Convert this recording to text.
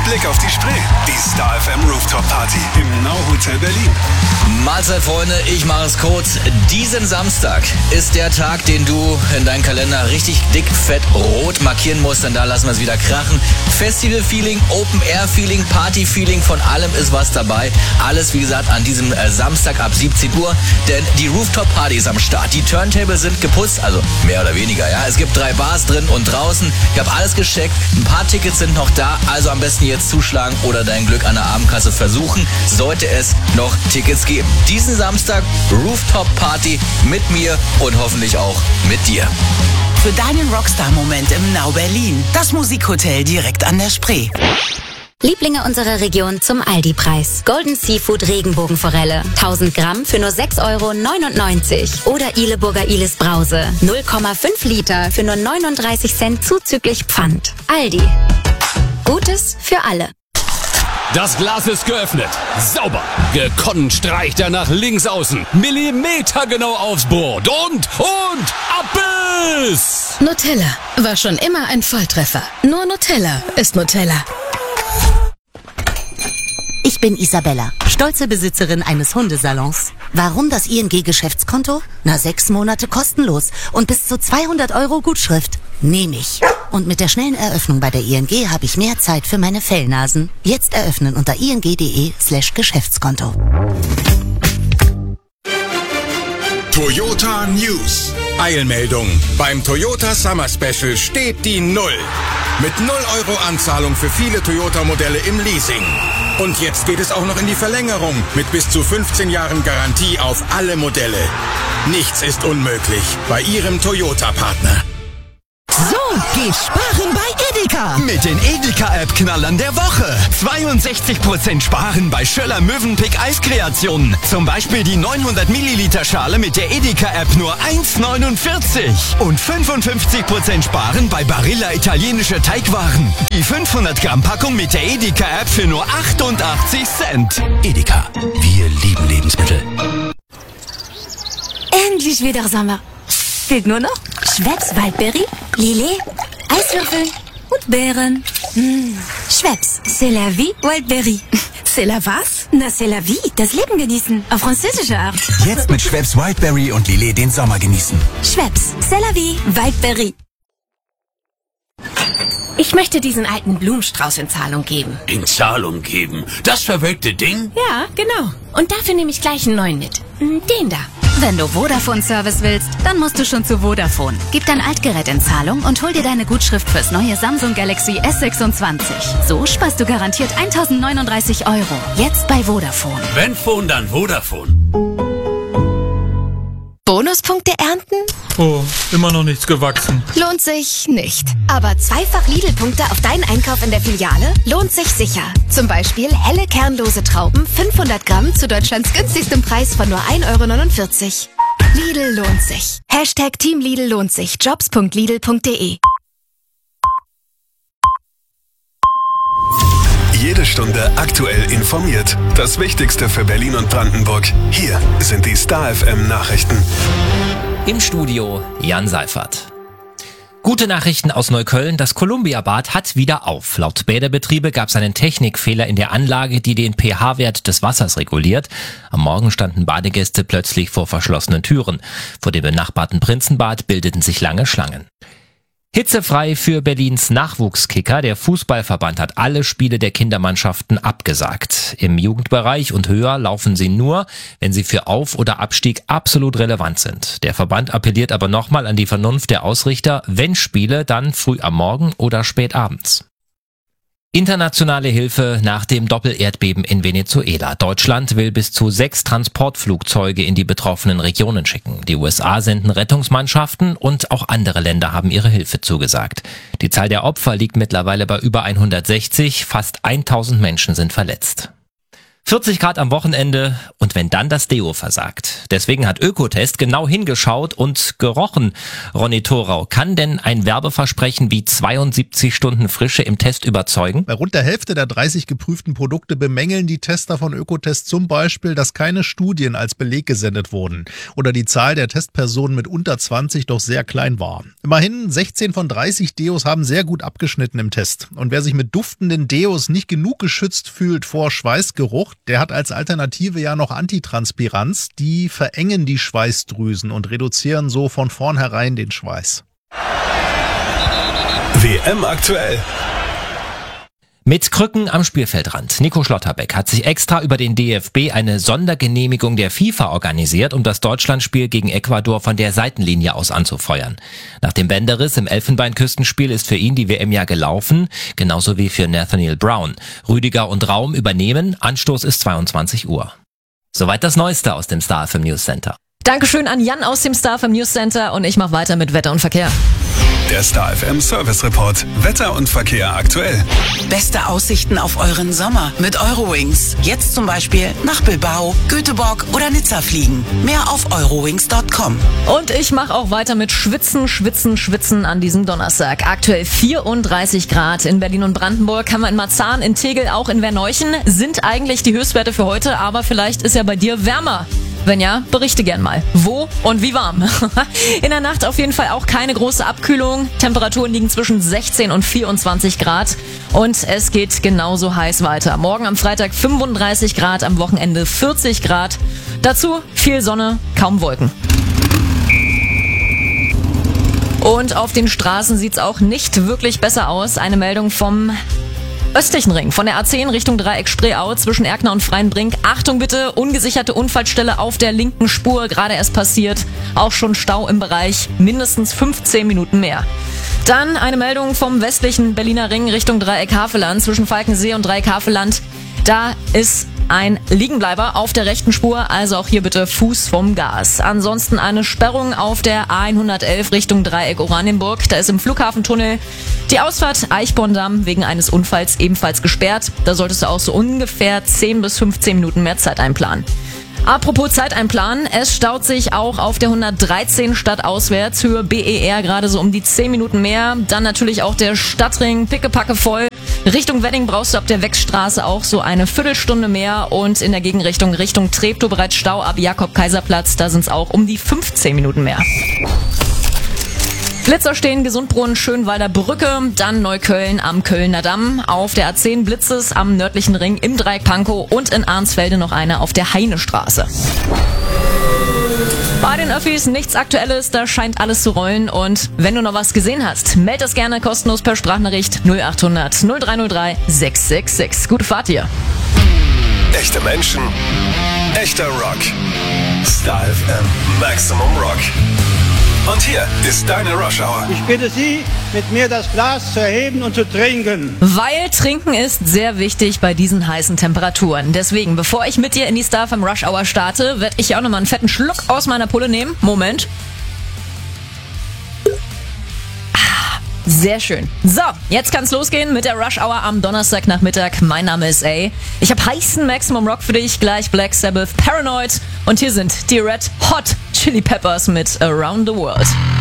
Blick auf die Spree. Die Star FM Rooftop Party im Now Hotel Berlin. Mahlzeit, Freunde, ich mache es kurz. Diesen Samstag ist der Tag, den du in deinen Kalender richtig dick, fett, rot markieren musst, denn da lassen wir es wieder krachen. Festival-Feeling, Open-Air-Feeling, Party-Feeling, von allem ist was dabei. Alles, wie gesagt, an diesem Samstag ab 17 Uhr, denn die Rooftop-Party ist am Start. Die Turntables sind geputzt, also mehr oder weniger, ja. Es gibt 3 Bars drin und draußen. Ich habe alles gecheckt, ein paar Tickets sind noch da, also am besten jetzt zuschlagen oder dein Glück an der Abendkasse versuchen, sollte es noch Tickets geben. Diesen Samstag Rooftop-Party mit mir und hoffentlich auch mit dir. Für deinen Rockstar-Moment im Now Berlin. Das Musikhotel direkt an der Spree. Lieblinge unserer Region zum Aldi-Preis. Golden Seafood Regenbogenforelle. 1000 Gramm für nur 6,99 €. Oder Ihleburger Ilis Brause. 0,5 Liter für nur 39 Cent zuzüglich Pfand. Aldi. Gutes für alle. Das Glas ist geöffnet. Sauber. Gekonnt streicht er nach links außen. Millimetergenau aufs Board. Und Abbiss! Nutella war schon immer ein Volltreffer. Nur Nutella ist Nutella. Ich bin Isabella, stolze Besitzerin eines Hundesalons. Warum das ING-Geschäftskonto? 6 Monate kostenlos und bis zu 200 € Gutschrift. Nehme ich. Und mit der schnellen Eröffnung bei der ING habe ich mehr Zeit für meine Fellnasen. Jetzt eröffnen unter ing.de/Geschäftskonto. Toyota News. Eilmeldung. Beim Toyota Summer Special steht die 0. Mit 0 € Anzahlung für viele Toyota-Modelle im Leasing. Und jetzt geht es auch noch in die Verlängerung mit bis zu 15 Jahren Garantie auf alle Modelle. Nichts ist unmöglich bei Ihrem Toyota-Partner. So, geh sparen bei Edeka. Mit den Edeka-App-Knallern der Woche. 62% sparen bei Schöller Mövenpick Eiskreationen. Zum Beispiel die 900 Milliliter Schale mit der Edeka-App nur 1,49. Und 55% sparen bei Barilla italienische Teigwaren. Die 500 Gramm Packung mit der Edeka-App für nur 88 Cent. Edeka, wir lieben Lebensmittel. Endlich wieder Sommer. Fehlt nur noch Schweppes Waldberry, Lillet, Eiswürfel und Beeren. Schweppes, c'est la vie, Waldberry. C'est la was? Na, c'est la vie, das Leben genießen, auf französische Art. Jetzt mit Schweppes Wildberry und Lillet den Sommer genießen. Schweppes, c'est la vie, Waldberry. Ich möchte diesen alten Blumenstrauß in Zahlung geben. In Zahlung geben? Das verwelkte Ding? Ja, genau. Und dafür nehme ich gleich einen neuen mit. Den da. Wenn du Vodafone-Service willst, dann musst du schon zu Vodafone. Gib dein Altgerät in Zahlung und hol dir deine Gutschrift fürs neue Samsung Galaxy S26. So sparst du garantiert 1.039 €. Jetzt bei Vodafone. Wenn Phone, dann Vodafone. Bonuspunkte ernten? Oh, immer noch nichts gewachsen. Lohnt sich nicht. Aber zweifach Lidl-Punkte auf deinen Einkauf in der Filiale lohnt sich sicher. Zum Beispiel helle kernlose Trauben, 500 Gramm zu Deutschlands günstigstem Preis von nur 1,49 €. Lidl lohnt sich. Hashtag Team Lidl lohnt sich. Jobs.lidl.de. Jede Stunde aktuell informiert. Das Wichtigste für Berlin und Brandenburg. Hier sind die Star FM Nachrichten. Im Studio Jan Seifert. Gute Nachrichten aus Neukölln. Das Columbia-Bad hat wieder auf. Laut Bäderbetriebe gab es einen Technikfehler in der Anlage, die den pH-Wert des Wassers reguliert. Am Morgen standen Badegäste plötzlich vor verschlossenen Türen. Vor dem benachbarten Prinzenbad bildeten sich lange Schlangen. Hitzefrei für Berlins Nachwuchskicker. Der Fußballverband hat alle Spiele der Kindermannschaften abgesagt. Im Jugendbereich und höher laufen sie nur, wenn sie für Auf- oder Abstieg absolut relevant sind. Der Verband appelliert aber nochmal an die Vernunft der Ausrichter, wenn Spiele, dann früh am Morgen oder spät abends. Internationale Hilfe nach dem Doppelerdbeben in Venezuela. Deutschland will bis zu 6 Transportflugzeuge in die betroffenen Regionen schicken. Die USA senden Rettungsmannschaften und auch andere Länder haben ihre Hilfe zugesagt. Die Zahl der Opfer liegt mittlerweile bei über 160, fast 1000 Menschen sind verletzt. 40 Grad am Wochenende und wenn dann das Deo versagt. Deswegen hat Ökotest genau hingeschaut und gerochen. Ronny Thorau, kann denn ein Werbeversprechen wie 72 Stunden Frische im Test überzeugen? Bei rund der Hälfte der 30 geprüften Produkte bemängeln die Tester von Ökotest zum Beispiel, dass keine Studien als Beleg gesendet wurden oder die Zahl der Testpersonen mit unter 20 doch sehr klein war. Immerhin 16 von 30 Deos haben sehr gut abgeschnitten im Test. Und wer sich mit duftenden Deos nicht genug geschützt fühlt vor Schweißgeruch, der hat als Alternative ja noch Antitranspiranz. Die verengen die Schweißdrüsen und reduzieren so von vornherein den Schweiß. WM aktuell. Mit Krücken am Spielfeldrand. Nico Schlotterbeck hat sich extra über den DFB eine Sondergenehmigung der FIFA organisiert, um das Deutschlandspiel gegen Ecuador von der Seitenlinie aus anzufeuern. Nach dem Bänderriss im Elfenbeinküstenspiel ist für ihn die WM ja gelaufen, genauso wie für Nathaniel Brown. Rüdiger und Raum übernehmen, Anstoß ist 22 Uhr. Soweit das Neueste aus dem Star FM News Center. Dankeschön an Jan aus dem Star FM News Center und ich mache weiter mit Wetter und Verkehr. Der Star FM Service Report. Wetter und Verkehr aktuell. Beste Aussichten auf euren Sommer mit Eurowings. Jetzt zum Beispiel nach Bilbao, Göteborg oder Nizza fliegen. Mehr auf eurowings.com. Und ich mache auch weiter mit Schwitzen an diesem Donnerstag. Aktuell 34 Grad in Berlin und Brandenburg, haben wir in Marzahn, in Tegel, auch in Werneuchen. Sind eigentlich die Höchstwerte für heute, aber vielleicht ist ja bei dir wärmer. Wenn ja, berichte gern mal. Wo und wie warm? In der Nacht auf jeden Fall auch keine große Abkühlung. Temperaturen liegen zwischen 16 und 24 Grad. Und es geht genauso heiß weiter. Morgen am Freitag 35 Grad, am Wochenende 40 Grad. Dazu viel Sonne, kaum Wolken. Und auf den Straßen sieht's auch nicht wirklich besser aus. Eine Meldung vom östlichen Ring, von der A10 Richtung Dreieck Spreeau zwischen Erkner und Freienbrink. Achtung bitte, ungesicherte Unfallstelle auf der linken Spur, gerade erst passiert. Auch schon Stau im Bereich, mindestens 15 Minuten mehr. Dann eine Meldung vom westlichen Berliner Ring Richtung Dreieck Havelland zwischen Falkensee und Dreieck Havelland. Da ist ein Liegenbleiber auf der rechten Spur, also auch hier bitte Fuß vom Gas. Ansonsten eine Sperrung auf der A111 Richtung Dreieck Oranienburg. Da ist im Flughafentunnel die Ausfahrt Eichborndamm wegen eines Unfalls ebenfalls gesperrt. Da solltest du auch so ungefähr 10 bis 15 Minuten mehr Zeit einplanen. Apropos Zeit einplanen, es staut sich auch auf der 113 stadtauswärts Höhe BER gerade so um die 10 Minuten mehr. Dann natürlich auch der Stadtring pickepacke voll. Richtung Wedding brauchst du ab der Wechstraße auch so eine Viertelstunde mehr und in der Gegenrichtung Richtung Treptow bereits Stau ab Jakob-Kaiser-Platz, da sind es auch um die 15 Minuten mehr. Blitzer stehen Gesundbrunnen, Schönwalder Brücke, dann Neukölln am Kölner Damm, auf der A10 Blitzes am nördlichen Ring im Dreieck Pankow und in Arnsfelde noch eine auf der Heinestraße. Bei den Öffis nichts Aktuelles, da scheint alles zu rollen und wenn du noch was gesehen hast, meld das gerne kostenlos per Sprachnachricht 0800 0303 666. Gute Fahrt hier. Echte Menschen, echter Rock. Star FM Maximum Rock. Und hier ist deine Rush Hour. Ich bitte Sie, mit mir das Glas zu erheben und zu trinken. Weil Trinken ist sehr wichtig bei diesen heißen Temperaturen. Deswegen, bevor ich mit dir in die Star FM Rush Hour starte, werde ich ja auch nochmal einen fetten Schluck aus meiner Pulle nehmen. Moment. Sehr schön. So, jetzt kann's losgehen mit der Rush Hour am Donnerstagnachmittag. Mein Name ist A. Ich habe heißen Maximum Rock für dich, gleich Black Sabbath, Paranoid und hier sind die Red Hot Chili Peppers mit Around the World.